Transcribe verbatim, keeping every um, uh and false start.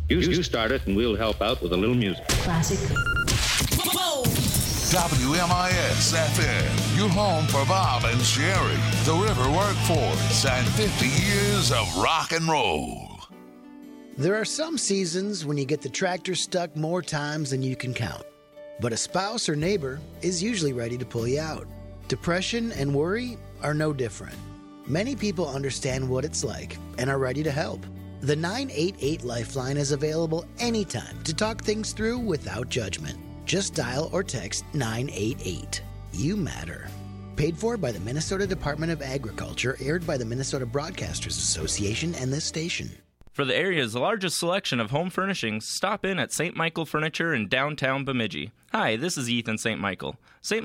You, you start it, and we'll help out with a little music. Classic. W M I S F M, your home for Bob and Sherry, the River Workforce, and fifty years of rock and roll. There are some seasons when you get the tractor stuck more times than you can count. But a spouse or neighbor is usually ready to pull you out. Depression and worry are no different. Many people understand what it's like and are ready to help. The nine eight eight Lifeline is available anytime to talk things through without judgment. Just dial or text nine eight eight. You matter. Paid for by the Minnesota Department of Agriculture, aired by the Minnesota Broadcasters Association and this station. For the area's largest selection of home furnishings, stop in at Saint Michael Furniture in downtown Bemidji. Hi, this is Ethan Saint Michael. Saint